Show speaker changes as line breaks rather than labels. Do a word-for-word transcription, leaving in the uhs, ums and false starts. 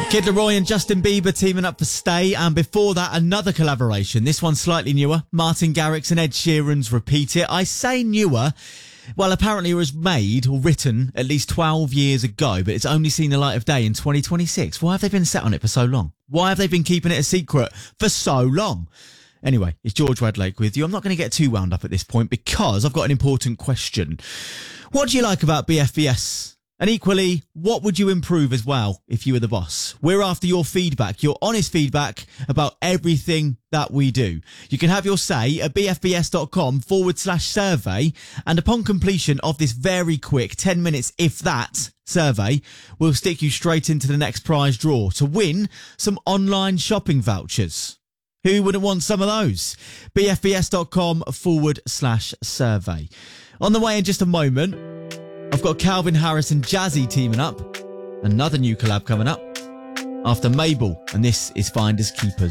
Kid Laroi and Justin Bieber teaming up for Stay, and before that, another collaboration. This one's slightly newer. Martin Garrix and Ed Sheeran's Repeat It. I say newer. Well, apparently it was made or written at least twelve years ago, but it's only seen the light of day in twenty twenty-six. Why have they been set on it for so long? Why have they been keeping it a secret for so long? Anyway, it's George Redlake with you. I'm not going to get too wound up at this point because I've got an important question. What do you like about B F B S? And equally, what would you improve as well if you were the boss? We're after your feedback, your honest feedback about everything that we do. You can have your say at bfbs.com forward slash survey. And upon completion of this very quick ten minutes, if that, survey, we'll stick you straight into the next prize draw to win some online shopping vouchers. Who wouldn't want some of those? bfbs.com forward slash survey. On the way in just a moment, I've got Calvin Harris and Jazzy teaming up. Another new collab coming up after Mabel, and this is Finders Keepers.